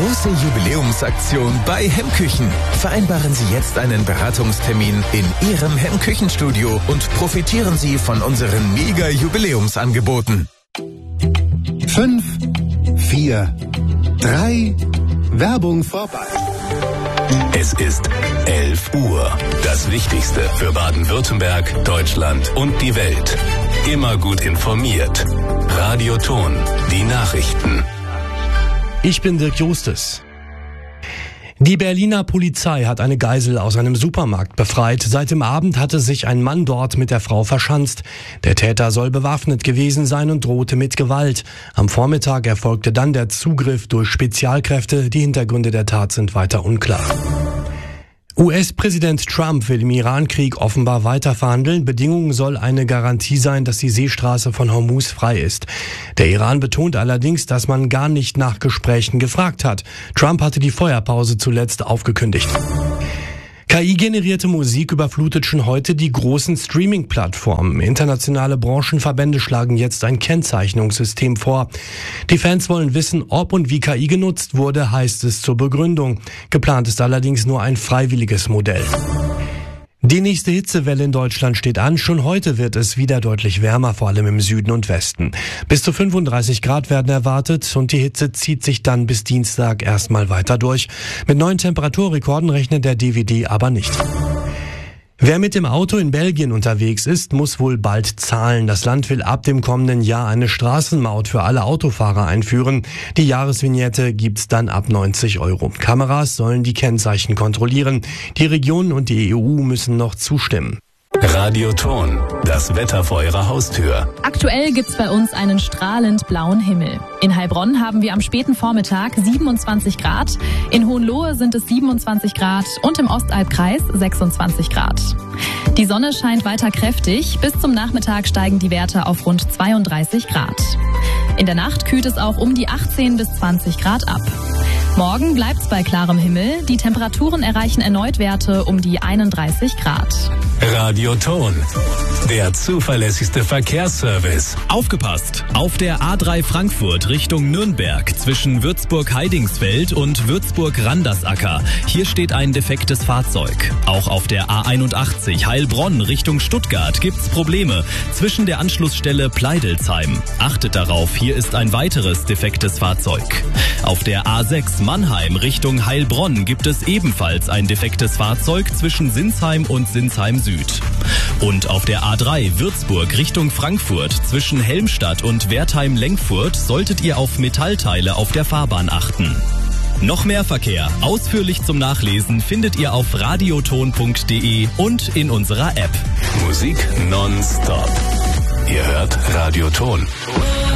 große Jubiläumsaktion bei Hemmküchen. Vereinbaren Sie jetzt einen Beratungstermin in Ihrem Hemmküchenstudio und profitieren Sie von unseren Mega-Jubiläumsangeboten. 5, 4, 3, Werbung vorbei. Es ist 11 Uhr. Das Wichtigste für Baden-Württemberg, Deutschland und die Welt. Immer gut informiert. Radio Ton, die Nachrichten. Ich bin Dirk Justus. Die Berliner Polizei hat eine Geisel aus einem Supermarkt befreit. Seit dem Abend hatte sich ein Mann dort mit der Frau verschanzt. Der Täter soll bewaffnet gewesen sein und drohte mit Gewalt. Am Vormittag erfolgte dann der Zugriff durch Spezialkräfte. Die Hintergründe der Tat sind weiter unklar. US-Präsident Trump will im Iran-Krieg offenbar weiter verhandeln. Bedingung soll eine Garantie sein, dass die Seestraße von Hormuz frei ist. Der Iran betont allerdings, dass man gar nicht nach Gesprächen gefragt hat. Trump hatte die Feuerpause zuletzt aufgekündigt. KI-generierte Musik überflutet schon heute die großen Streaming-Plattformen. Internationale Branchenverbände schlagen jetzt ein Kennzeichnungssystem vor. Die Fans wollen wissen, ob und wie KI genutzt wurde, heißt es zur Begründung. Geplant ist allerdings nur ein freiwilliges Modell. Die nächste Hitzewelle in Deutschland steht an. Schon heute wird es wieder deutlich wärmer, vor allem im Süden und Westen. Bis zu 35 Grad werden erwartet und die Hitze zieht sich dann bis Dienstag erstmal weiter durch. Mit neuen Temperaturrekorden rechnet der DWD aber nicht. Wer mit dem Auto in Belgien unterwegs ist, muss wohl bald zahlen. Das Land will ab dem kommenden Jahr eine Straßenmaut für alle Autofahrer einführen. Die Jahresvignette gibt's dann ab 90 €. Kameras sollen die Kennzeichen kontrollieren. Die Regionen und die EU müssen noch zustimmen. Radio Ton, das Wetter vor Ihrer Haustür. Aktuell gibt's bei uns einen strahlend blauen Himmel. In Heilbronn haben wir am späten Vormittag 27 Grad, in Hohenlohe sind es 27 Grad und im Ostalbkreis 26 Grad. Die Sonne scheint weiter kräftig, bis zum Nachmittag steigen die Werte auf rund 32 Grad. In der Nacht kühlt es auch um die 18 bis 20 Grad ab. Morgen bleibt's bei klarem Himmel, die Temperaturen erreichen erneut Werte um die 31 Grad. Radio Ton, der zuverlässigste Verkehrsservice. Aufgepasst! Auf der A3 Frankfurt Richtung Nürnberg zwischen Würzburg-Heidingsfeld und Würzburg-Randersacker. Hier steht ein defektes Fahrzeug. Auch auf der A81 Heilbronn Richtung Stuttgart gibt's Probleme zwischen der Anschlussstelle Pleidelsheim. Achtet darauf, hier ist ein weiteres defektes Fahrzeug. Auf der A6 Mannheim Richtung Heilbronn gibt es ebenfalls ein defektes Fahrzeug zwischen Sinsheim und Sinsheim Süd. Und auf der A3 Würzburg Richtung Frankfurt zwischen Helmstadt und Wertheim-Lenkfurt solltet ihr auf Metallteile auf der Fahrbahn achten. Noch mehr Verkehr, ausführlich zum Nachlesen, findet ihr auf radioton.de und in unserer App. Musik nonstop. Ihr hört Radio Ton.